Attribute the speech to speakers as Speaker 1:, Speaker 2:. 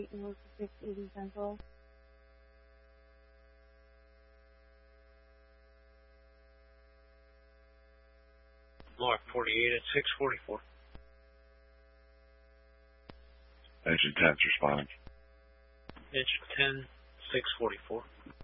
Speaker 1: North 680 Central.
Speaker 2: Mark 48 at 644.
Speaker 3: Engine 10's responding.
Speaker 2: Engine 10, 644.